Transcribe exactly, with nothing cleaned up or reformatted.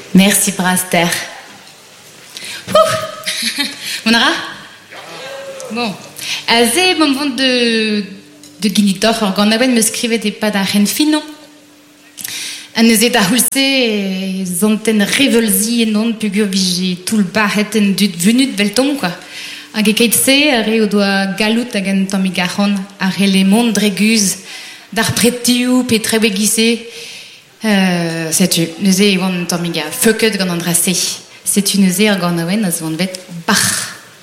Merci, Braster. On aura? Bon. Azé, moment de, de guinitor, quand on me scrivait des pas d'un fino. Un nous est à hulser, zonten revelzi et non pugur vigi, tout le bas hetten du venu de veltom, quoi. A gekeitse, a re o doa galut agen tomigaron, a re le monde dreguz, dar pretiu, pe trebegise, euh, c'est tu, nous est on tomiga, fucket gant andrasse. C'est une zé ar gant awen, as van vet bach.